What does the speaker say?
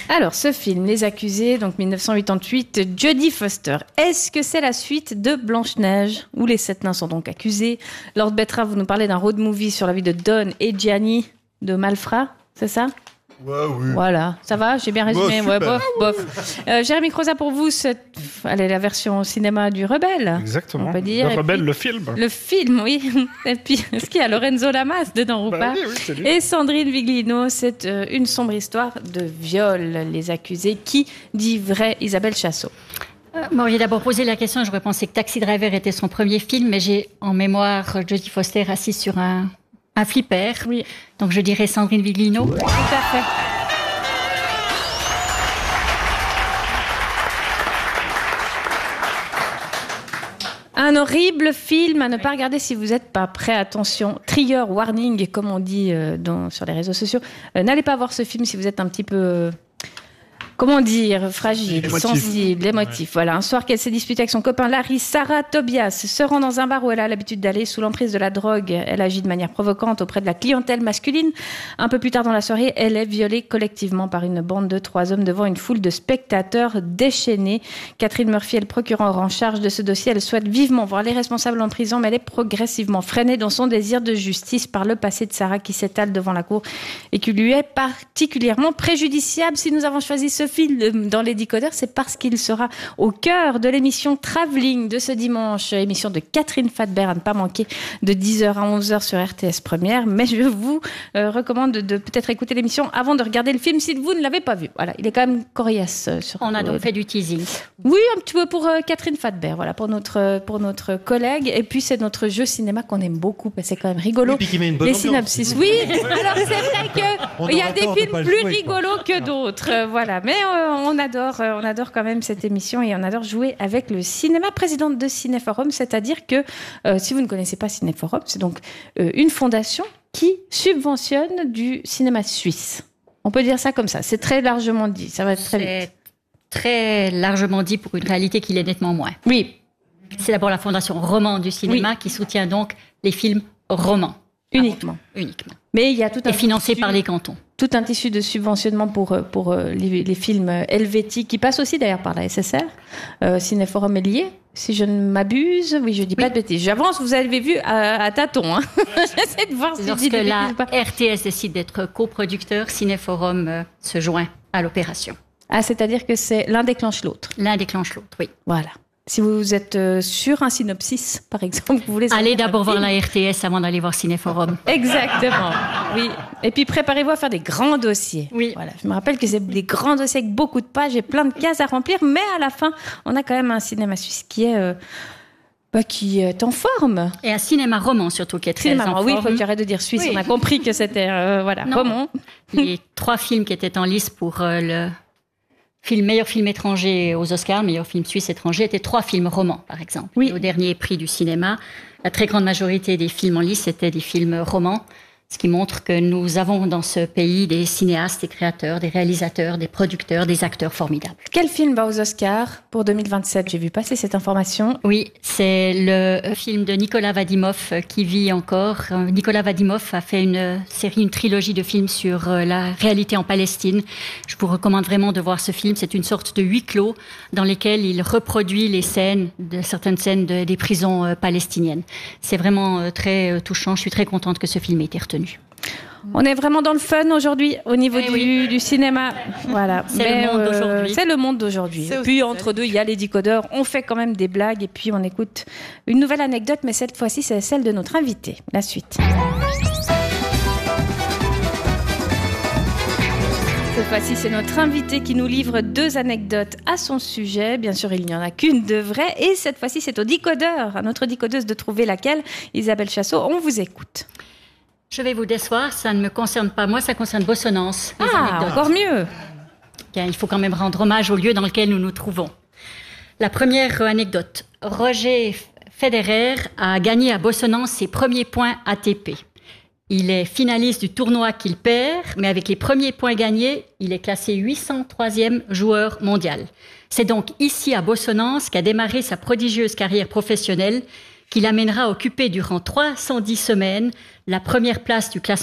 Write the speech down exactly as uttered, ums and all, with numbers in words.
Alors, ce film, Les Accusés, donc mille neuf cent quatre-vingt-huit, Jodie Foster. Est-ce que c'est la suite de Blanche-Neige, où les sept nains sont donc accusés? Lord Betra, vous nous parlez d'un road movie sur la vie de Don et Gianni de Malfra, c'est ça? Ouais, oui. Voilà, ça va, j'ai bien résumé. Bon, ouais, bof, bof. Euh, Jérémy Croza, pour vous, c'est allez, la version au cinéma du Rebelle. Exactement. On peut dire. Le Et Rebelle, puis, le film. Le film, oui. Et puis, est-ce qu'il y a Lorenzo Lamas dedans ou Bah pas? oui, oui, c'est lui. Et Sandrine Viglino, c'est euh, une sombre histoire de viol. Les accusés, qui dit vrai? Isabelle Chassot. Euh, bon, j'ai d'abord posé la question, j'aurais pensé que Taxi Driver était son premier film, mais j'ai en mémoire Jodie Foster assise sur un, un flipper. Oui. Donc je dirais Sandrine Viglino. Tout à fait. Un horrible film à ne pas regarder si vous n'êtes pas prêt. Attention, trigger warning, comme on dit euh, dans, sur les réseaux sociaux. Euh, n'allez pas voir ce film si vous êtes un petit peu... Euh, Comment dire, fragile, Émotif. sensible, émotif. Ouais. Voilà, un soir qu'elle s'est disputée avec son copain Larry, Sarah Tobias se rend dans un bar où elle a l'habitude d'aller sous l'emprise de la drogue. Elle agit de manière provocante auprès de la clientèle masculine. Un peu plus tard dans la soirée, elle est violée collectivement par une bande de trois hommes devant une foule de spectateurs déchaînés. Catherine Murphy est le procureur en charge de ce dossier. Elle souhaite vivement voir les responsables en prison, mais elle est progressivement freinée dans son désir de justice par le passé de Sarah qui s'étale devant la cour et qui lui est particulièrement préjudiciable. Si nous avons choisi ce film dans les décodeurs, c'est parce qu'il sera au cœur de l'émission Travelling de ce dimanche, émission de Catherine Fadbert à ne pas manquer de dix heures à onze heures sur R T S Première. Mais je vous euh, recommande de, de peut-être écouter l'émission avant de regarder le film si vous ne l'avez pas vu. Voilà, il est quand même coriace. Euh, sur, On a donc euh, fait du teasing. Oui, un petit peu pour euh, Catherine Fadbert, voilà, pour notre, pour notre collègue. Et puis c'est notre jeu cinéma qu'on aime beaucoup, parce que c'est quand même rigolo. Et puis qui met une bonne Les ambiance. synopsis. Oui, alors c'est vrai On qu'il y a aura des tort de films pas le plus jouer, quoi. rigolos que d'autres. Euh, voilà, mais euh, on adore, euh, on adore quand même cette émission et on adore jouer avec le cinéma. Présidente de Cinéforum, c'est-à-dire que euh, si vous ne connaissez pas Cinéforum, c'est donc euh, une fondation qui subventionne du cinéma suisse. On peut dire ça comme ça. C'est très largement dit. Ça va être très vite. C'est très largement dit pour une réalité qui l'est nettement moins. Oui, C'est d'abord la Fondation Roman du cinéma Oui. qui soutient donc les films romans. uniquement. Uniquement. Mais il y a tout un Et financés tissu- par les cantons. tout un tissu de subventionnement pour, euh, pour euh, les, les films helvétiques, qui passent aussi d'ailleurs par la S S R. Euh, Cinéforum est lié, si je ne m'abuse. Oui, je dis pas Oui. de bêtises. J'avance, vous avez vu, à, à tâtons. Hein. J'essaie de voir si je dis Lorsque des la bêtises ou pas. R T S décide d'être coproducteur, Cinéforum euh, se joint à l'opération. Ah, c'est-à-dire que c'est l'un déclenche l'autre. L'un déclenche l'autre, oui. Voilà. Si vous êtes euh, sur un synopsis, par exemple, vous voulez... Allez d'abord voir la R T S avant d'aller voir Cinéforum. Exactement, oui. Et puis préparez-vous à faire des grands dossiers. Oui. Voilà. Je me rappelle que c'est des grands dossiers avec beaucoup de pages et plein de cases à remplir, mais à la fin, on a quand même un cinéma suisse qui est, euh, bah, qui est en forme. Et un cinéma roman surtout qui est très Cinéma, en oui, il forme. faut que j'arrête de dire suisse. Oui. On a compris que c'était euh, voilà, Non. roman. Les trois films qui étaient en lice pour euh, le film, meilleur film étranger aux Oscars, meilleur film suisse étranger, étaient trois films romans, par exemple. Oui. Et au dernier prix du cinéma, la très grande majorité des films en lice étaient des films romans, ce qui montre que nous avons dans ce pays des cinéastes, des créateurs, des réalisateurs, des producteurs, des acteurs formidables. Quel film va aux Oscars pour deux mille vingt-sept? J'ai vu passer cette information. Oui, c'est le film de Nicolas Vadimov euh, qui vit encore. Euh, Nicolas Vadimov a fait une euh, série, une trilogie de films sur euh, la réalité en Palestine. Je vous recommande vraiment de voir ce film. C'est une sorte de huis clos dans lesquels il reproduit les scènes, de certaines scènes de- des prisons euh, palestiniennes. C'est vraiment euh, très euh, touchant. Je suis très contente que ce film ait été retenu. On est vraiment dans le fun aujourd'hui au niveau Eh du, oui. du cinéma. Voilà. C'est le Mais, monde d'aujourd'hui. C'est le monde d'aujourd'hui. C'est aussi Puis ça. entre deux, il y a les décodeurs. On fait quand même des blagues et puis on écoute une nouvelle anecdote, mais cette fois-ci, c'est celle de notre invité. La suite. Cette fois-ci, c'est notre invité qui nous livre deux anecdotes à son sujet. Bien sûr, il n'y en a qu'une de vraie. Et cette fois-ci, c'est au décodeur, à notre décodeuse de trouver laquelle. Isabelle Chassot, on vous écoute. Je vais vous décevoir, ça ne me concerne pas moi, ça concerne Bossonance. les Ah, anecdotes. encore mieux. Tiens, il faut quand même rendre hommage au lieu dans lequel nous nous trouvons. La première euh, anecdote. Roger Federer a gagné à Bossonance ses premiers points A T P. Il est finaliste du tournoi qu'il perd, mais avec les premiers points gagnés, il est classé huit cent troisième joueur mondial. C'est donc ici à Bossonance qu'a démarré sa prodigieuse carrière professionnelle qui l'amènera à occuper durant trois cent dix semaines la première place du classement